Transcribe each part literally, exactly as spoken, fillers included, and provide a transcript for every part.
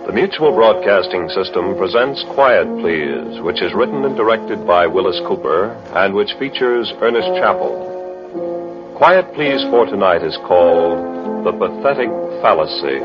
The Mutual Broadcasting System presents Quiet Please, which is written and directed by Willis Cooper and which features Ernest Chappell. Quiet Please for tonight is called The Pathetic Fallacy.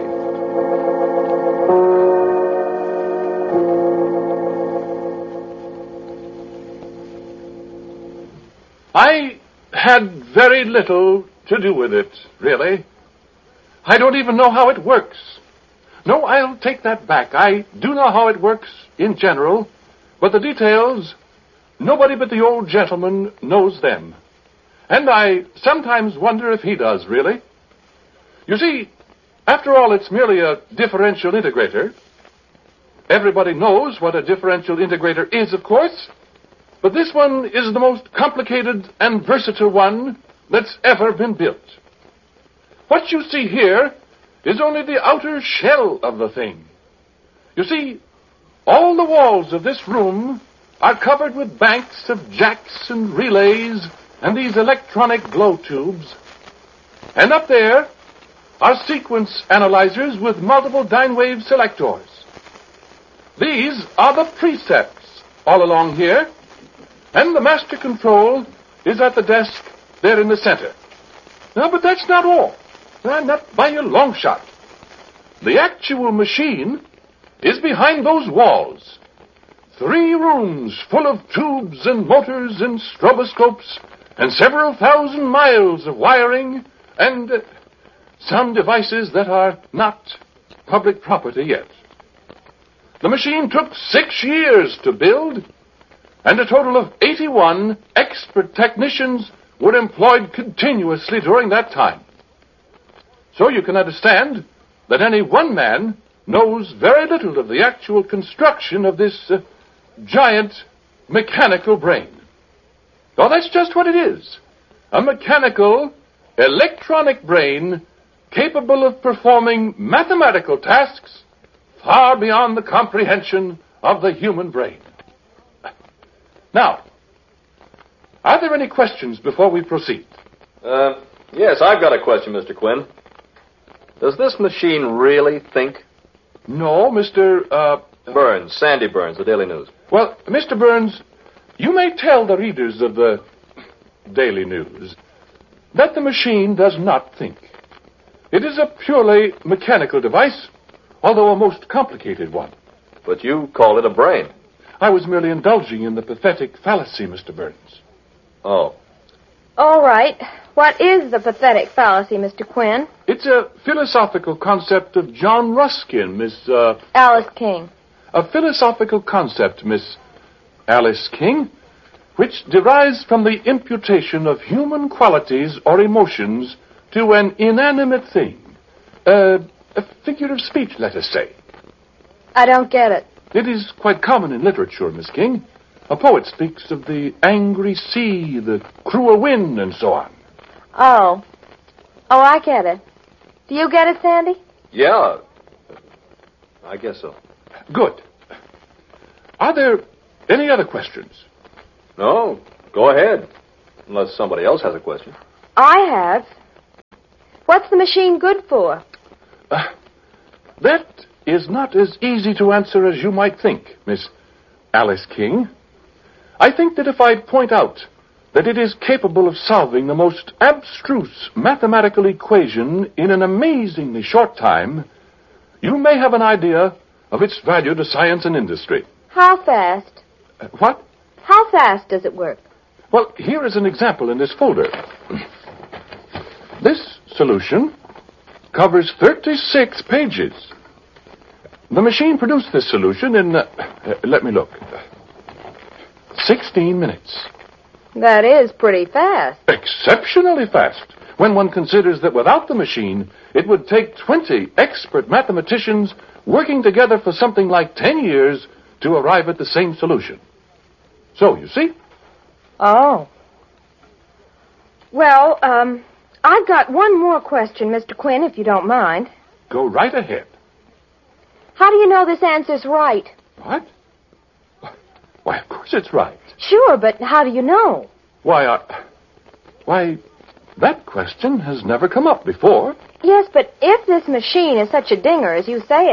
I had very little to do with it, really. I don't even know how it works. No, I'll take that back. I do know how it works in general, but the details, nobody but the old gentleman knows them. And I sometimes wonder if he does, really. You see, after all, it's merely a differential integrator. Everybody knows what a differential integrator is, of course, but this one is the most complicated and versatile one that's ever been built. What you see here is only the outer shell of the thing. You see, all the walls of this room are covered with banks of jacks and relays and these electronic glow tubes. And up there are sequence analyzers with multiple Dynewave selectors. These are the precepts all along here, and the master control is at the desk there in the center. Now, but that's not all. Uh, not by a long shot. The actual machine is behind those walls. Three rooms full of tubes and motors and stroboscopes and several thousand miles of wiring and uh, some devices that are not public property yet. The machine took six years to build, and a total of eighty-one expert technicians were employed continuously during that time. So you can understand that any one man knows very little of the actual construction of this uh, giant mechanical brain. Oh, that's just what it is. A mechanical, electronic brain capable of performing mathematical tasks far beyond the comprehension of the human brain. Now, are there any questions before we proceed? Uh, yes, I've got a question, Mister Quinn. Does this machine really think? No, Mister Uh, Burns, Sandy Burns, the Daily News. Well, Mister Burns, you may tell the readers of the Daily News that the machine does not think. It is a purely mechanical device, although a most complicated one. But you call it a brain. I was merely indulging in the pathetic fallacy, Mister Burns. Oh. All right. What is the pathetic fallacy, Mister Quinn? It's a philosophical concept of John Ruskin, Miss, uh... Alice King. A philosophical concept, Miss Alice King, which derives from the imputation of human qualities or emotions to an inanimate thing. Uh, a figure of speech, let us say. I don't get it. It is quite common in literature, Miss King. A poet speaks of the angry sea, the cruel wind, and so on. Oh. Oh, I get it. Do you get it, Sandy? Yeah. I guess so. Good. Are there any other questions? No, go ahead. Unless somebody else has a question. I have. What's the machine good for? Uh, that is not as easy to answer as you might think, Miss Alice King. I think that if I point out that it is capable of solving the most abstruse mathematical equation in an amazingly short time, you may have an idea of its value to science and industry. How fast? Uh, what? How fast does it work? Well, here is an example in this folder. This solution covers thirty-six pages. The machine produced this solution in, uh, uh, let me look, sixteen minutes. That is pretty fast. Exceptionally fast, when one considers that without the machine, it would take twenty expert mathematicians working together for something like ten years to arrive at the same solution. So, you see? Oh. Well, um, I've got one more question, Mister Quinn, if you don't mind. Go right ahead. How do you know this answer's right? What? Why, of course it's right. Sure, but how do you know? Why, uh, why, that question has never come up before. Yes, but if this machine is such a dinger as you say it is,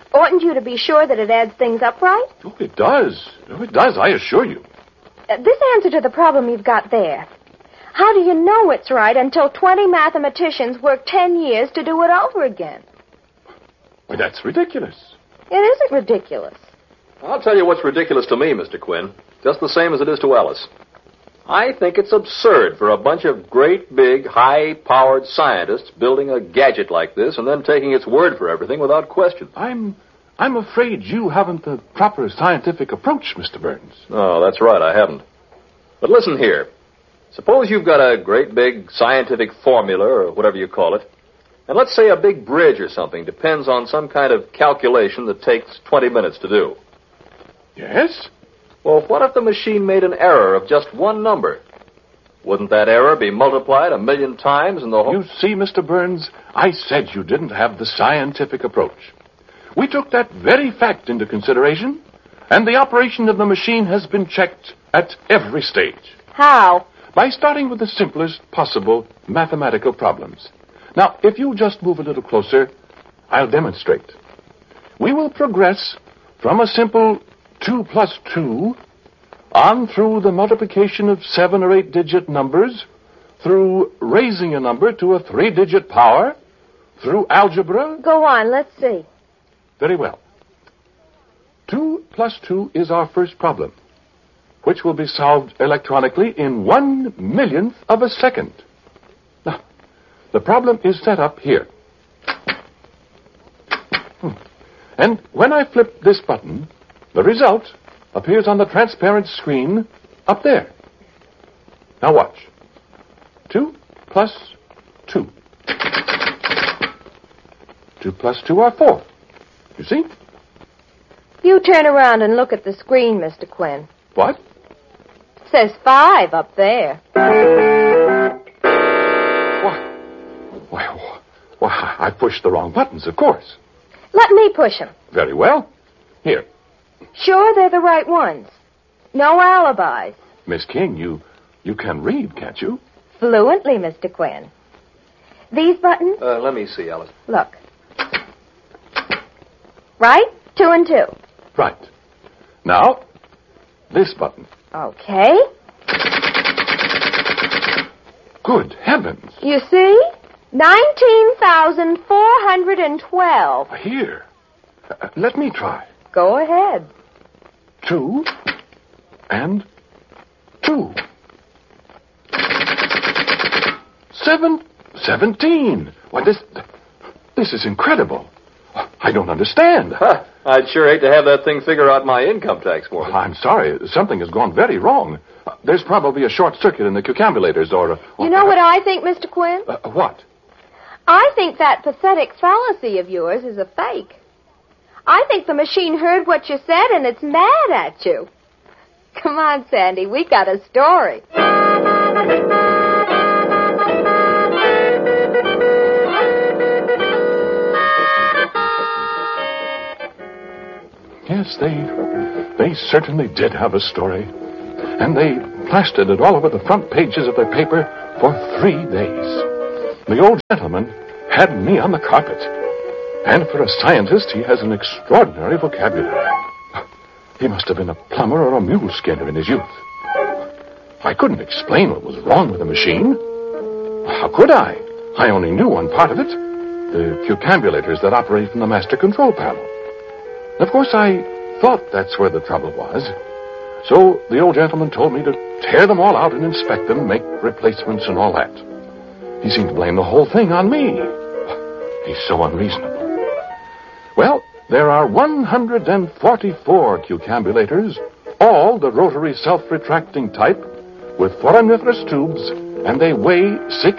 Oughtn't you to be sure that it adds things up right? Oh, it does. Oh, it does, I assure you. Uh, this answer to the problem you've got there. How do you know it's right until twenty mathematicians work ten years to do it over again? Why, that's ridiculous. It isn't ridiculous. I'll tell you what's ridiculous to me, Mister Quinn. Just the same as it is to Alice. I think it's absurd for a bunch of great, big, high-powered scientists building a gadget like this and then taking its word for everything without question. I'm I'm afraid you haven't the proper scientific approach, Mister Burns. Oh, that's right, I haven't. But listen here. Suppose you've got a great big scientific formula, or whatever you call it, and let's say a big bridge or something depends on some kind of calculation that takes twenty minutes to do. Yes? Well, what if the machine made an error of just one number? Wouldn't that error be multiplied a million times in the whole... You see, Mister Burns, I said you didn't have the scientific approach. We took that very fact into consideration, and the operation of the machine has been checked at every stage. How? By starting with the simplest possible mathematical problems. Now, if you just move a little closer, I'll demonstrate. We will progress from a simple two plus two on through the multiplication of seven or eight digit numbers, through raising a number to a three-digit power, through algebra. Go on, let's see. Very well. Two plus two is our first problem, which will be solved electronically in one millionth of a second. Now, the problem is set up here. Hmm. And when I flip this button, the result appears on the transparent screen up there. Now watch. Two plus two. Two plus two are four. You see? You turn around and look at the screen, Mister Quinn. What? It says five up there. Why? Why, why, I pushed the wrong buttons, of course. Let me push them. Very well. Here. Sure they're the right ones. No alibis. Miss King, you you can read, can't you? Fluently, Mister Quinn. These buttons? Uh, let me see, Alice. Look. Right? Two and two. Right. Now, this button. Okay. Good heavens. You see? nineteen thousand four hundred twelve. Here. Uh, let me try. Go ahead. Two and two. Seven, seventeen. Why, this, this is incredible. I don't understand. Huh. I'd sure hate to have that thing figure out my income tax for me. Well, I'm sorry. Something has gone very wrong. Uh, there's probably a short circuit in the cucambulators or... or you know what I think, Mister Quinn? Uh, what? I think that pathetic fallacy of yours is a fake. I think the machine heard what you said and it's mad at you. Come on, Sandy, we got a story. Yes, they they certainly did have a story. And they plastered it all over the front pages of their paper for three days. The old gentleman had me on the carpet. And for a scientist, he has an extraordinary vocabulary. He must have been a plumber or a mule skinner in his youth. I couldn't explain what was wrong with the machine. How could I? I only knew one part of it. The cucambulators that operate from the master control panel. Of course, I thought that's where the trouble was. So the old gentleman told me to tear them all out and inspect them, make replacements and all that. He seemed to blame the whole thing on me. He's so unreasonable. Well, there are one hundred forty-four cucambulators, all the rotary self-retracting type, with foramiferous tubes, and they weigh six